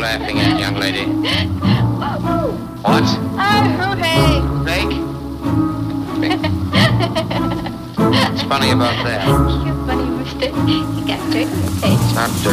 laughing at, young lady? What? Oh, hey. Fake? What's funny about that? You're funny, mister. You got dirt on your face. It's not dirt.